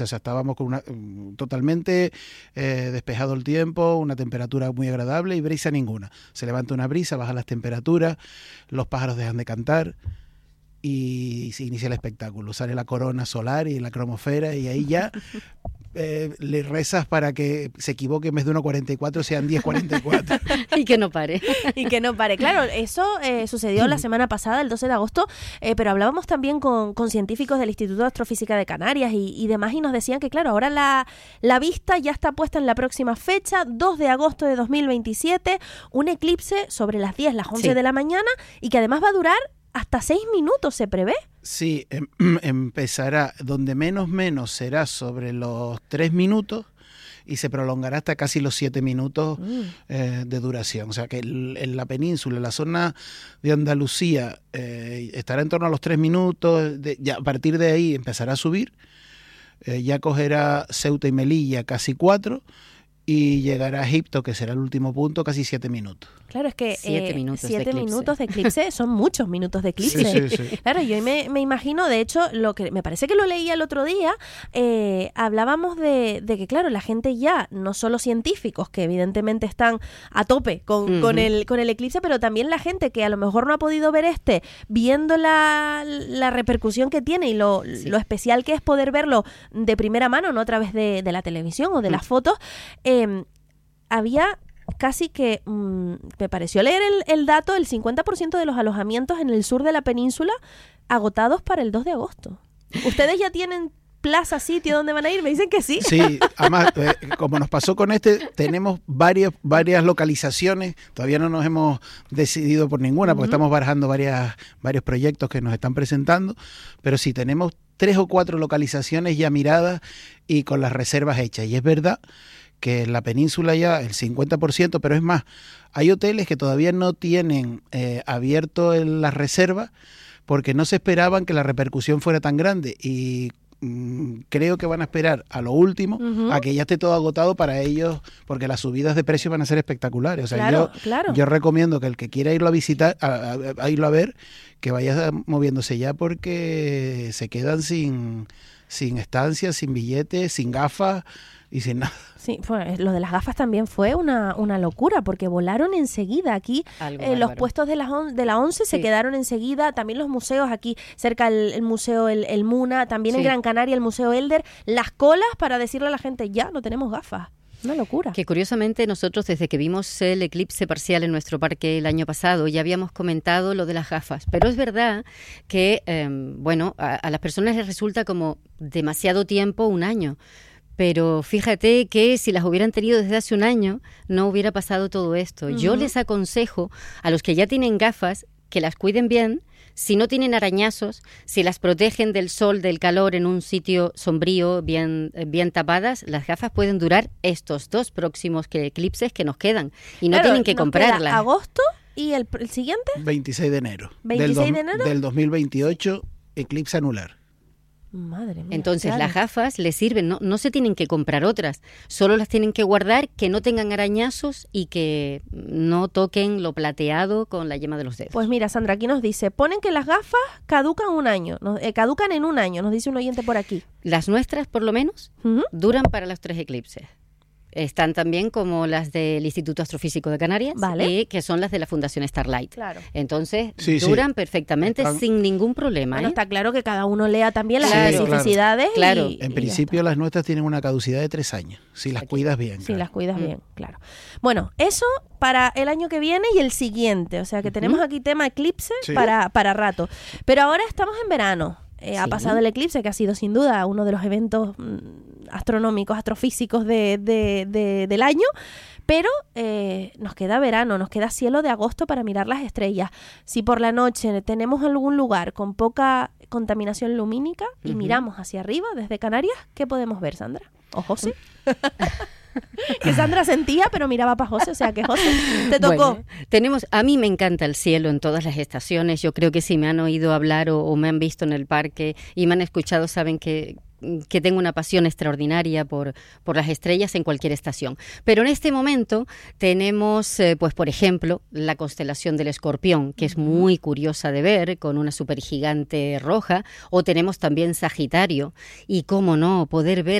O sea, estábamos con totalmente despejado el tiempo, una temperatura muy agradable y brisa ninguna. Se levanta una brisa, bajan las temperaturas, los pájaros dejan de cantar y se inicia el espectáculo. Sale la corona solar y la cromosfera y ahí ya le rezas para que se equivoque, en vez de 1.44 sean 10.44. Y que no pare. Y que no pare. Claro, eso sucedió la semana pasada, el 12 de agosto, pero hablábamos también con científicos del Instituto de Astrofísica de Canarias y demás, y nos decían que, claro, ahora la vista ya está puesta en la próxima fecha, 2 de agosto de 2027, un eclipse sobre las 10, las 11 de la mañana, y que además va a durar hasta 6 minutos, ¿se prevé? Sí, empezará donde menos será sobre los 3 minutos y se prolongará hasta casi los 7 minutos de duración. O sea que en la península, en la zona de Andalucía, estará en torno a los 3 minutos, ya a partir de ahí empezará a subir, ya cogerá Ceuta y Melilla casi 4 y llegará a Egipto, que será el último punto, casi 7 minutos. Claro, es que 7 minutos, 7 minutos de eclipse son muchos minutos de eclipse. Sí. Claro, yo me imagino, de hecho, lo que me parece que lo leía el otro día, hablábamos de que, claro, la gente ya, no solo científicos, que evidentemente están a tope con el eclipse, pero también la gente que a lo mejor no ha podido ver viendo la repercusión que tiene y lo especial que es poder verlo de primera mano, no a través de la televisión o de las fotos, había casi que, me pareció leer el dato, el 50% de los alojamientos en el sur de la península agotados para el 2 de agosto. ¿Ustedes ya tienen plaza, sitio donde van a ir? Me dicen que sí. Sí, además, como nos pasó con tenemos varias localizaciones, todavía no nos hemos decidido por ninguna, porque estamos barajando varios proyectos que nos están presentando, pero sí, tenemos 3 o 4 localizaciones ya miradas y con las reservas hechas, y es verdad que en la península ya el 50%, pero es más, hay hoteles que todavía no tienen abierto en las reservas porque no se esperaban que la repercusión fuera tan grande y creo que van a esperar a lo último a que ya esté todo agotado para ellos, porque las subidas de precios van a ser espectaculares. O sea, yo recomiendo que el que quiera irlo a visitar, a irlo a ver, que vaya moviéndose ya porque se quedan sin estancias, sin billetes, sin gafas y sin nada. Sí, lo de las gafas también fue una locura, porque volaron enseguida. Aquí los puestos de la 11 se quedaron enseguida, también los museos aquí, cerca el museo el Muna, también en Gran Canaria el Museo Elder, las colas para decirle a la gente, ya no tenemos gafas. Una locura. Que curiosamente nosotros, desde que vimos el eclipse parcial en nuestro parque el año pasado, ya habíamos comentado lo de las gafas. Pero es verdad que, a las personas les resulta como demasiado tiempo, un año. Pero fíjate que si las hubieran tenido desde hace un año, no hubiera pasado todo esto. Yo les aconsejo a los que ya tienen gafas que las cuiden bien. Si no tienen arañazos, si las protegen del sol, del calor en un sitio sombrío, bien tapadas, las gafas pueden durar estos 2 próximos eclipses que nos quedan. Y no tienen que comprarlas. ¿Agosto y el siguiente? 26 de enero. ¿26 de enero? Del 2028, eclipse anular. Madre mía. Entonces las gafas les sirven, no se tienen que comprar otras, solo las tienen que guardar, que no tengan arañazos y que no toquen lo plateado con la yema de los dedos. Pues mira, Sandra, aquí nos dice, ponen que las gafas caducan caducan en un año, nos dice un oyente por aquí. Las nuestras, por lo menos, duran para los 3 eclipses. Están también como las del Instituto Astrofísico de Canarias, que son las de la Fundación Starlight. Claro. Entonces, duran perfectamente sin ningún problema. Bueno, está claro que cada uno lea también las especificidades. Claro. En principio, las nuestras tienen una caducidad de 3 años, si las cuidas bien. Si las cuidas bien, claro. Bueno, eso para el año que viene y el siguiente. O sea, que tenemos aquí tema eclipse para rato. Pero ahora estamos en verano. Ha pasado el eclipse, que ha sido sin duda uno de los eventos astronómicos, astrofísicos del año, pero nos queda verano, nos queda cielo de agosto para mirar las estrellas. Si por la noche tenemos algún lugar con poca contaminación lumínica y miramos hacia arriba desde Canarias, ¿qué podemos ver, Sandra? ¿O José? Que Sandra sentía, pero miraba para José, o sea que José, te tocó. Bueno, a mí me encanta el cielo en todas las estaciones. Yo creo que si me han oído hablar o me han visto en el parque y me han escuchado, saben que que tengo una pasión extraordinaria por las estrellas en cualquier estación. Pero en este momento tenemos, pues por ejemplo, la constelación del Escorpión, que es muy curiosa de ver, con una supergigante roja, o tenemos también Sagitario, y cómo no, poder ver